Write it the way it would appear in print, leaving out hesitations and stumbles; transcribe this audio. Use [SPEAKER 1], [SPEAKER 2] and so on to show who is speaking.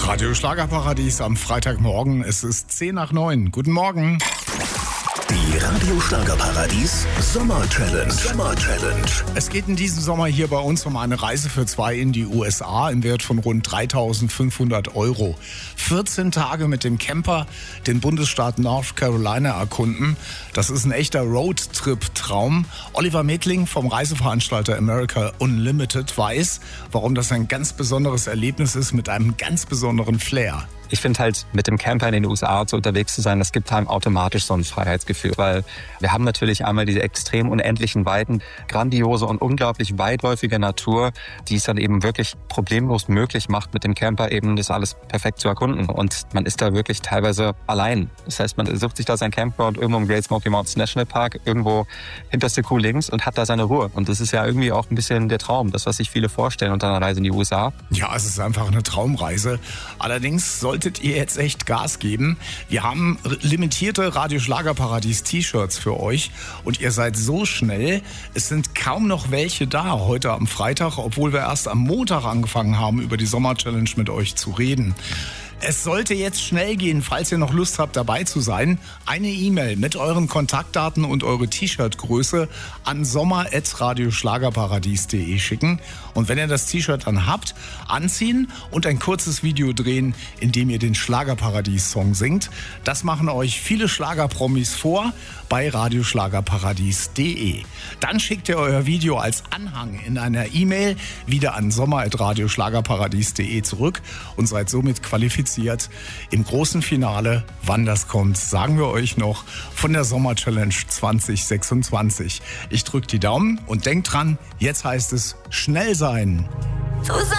[SPEAKER 1] Radio Schlagerparadies am Freitagmorgen. Es ist 10:09. Guten Morgen.
[SPEAKER 2] Die Radio Schlagerparadies Sommer-Challenge.
[SPEAKER 1] Es geht in diesem Sommer hier bei uns um eine Reise für zwei in die USA im Wert von rund 3.500 €. 14 Tage mit dem Camper den Bundesstaat North Carolina erkunden. Das ist ein echter Roadtrip-Traum. Oliver Medling vom Reiseveranstalter America Unlimited weiß, warum das ein ganz besonderes Erlebnis ist mit einem ganz besonderen Flair.
[SPEAKER 3] Ich finde halt, mit dem Camper in den USA so unterwegs zu sein, das gibt einem automatisch so ein Freiheitsgefühl. Weil wir haben natürlich einmal diese extrem unendlichen Weiten, grandiose und unglaublich weitläufige Natur, die es dann eben wirklich problemlos möglich macht, mit dem Camper eben das alles perfekt zu erkunden. Und man ist da wirklich teilweise allein. Das heißt, man sucht sich da sein Campground irgendwo im Great Smoky Mountains National Park, irgendwo hinterste Kuh links und hat da seine Ruhe. Und das ist ja irgendwie auch ein bisschen der Traum, das, was sich viele vorstellen unter einer Reise in die USA.
[SPEAKER 1] Ja, es ist einfach eine Traumreise. Allerdings solltet ihr jetzt echt Gas geben. Wir haben limitierte Radio Schlagerparadies T-Shirts für euch und ihr seid so schnell, es sind kaum noch welche da heute am Freitag, obwohl wir erst am Montag angefangen haben, über die Sommer-Challenge mit euch zu reden. Es sollte jetzt schnell gehen, falls ihr noch Lust habt, dabei zu sein. Eine E-Mail mit euren Kontaktdaten und eure T-Shirt-Größe an sommer@radioschlagerparadies.de schicken. Und wenn ihr das T-Shirt dann habt, anziehen und ein kurzes Video drehen, in dem ihr den Schlagerparadies-Song singt. Das machen euch viele Schlagerpromis vor bei radioschlagerparadies.de. Dann schickt ihr euer Video als Anhang in einer E-Mail wieder an sommer@radioschlagerparadies.de zurück und seid somit qualifiziert im großen Finale. Wann das kommt, sagen wir euch noch, von der Sommer-Challenge 2026. Ich drücke die Daumen und denkt dran, jetzt heißt es schnell sein.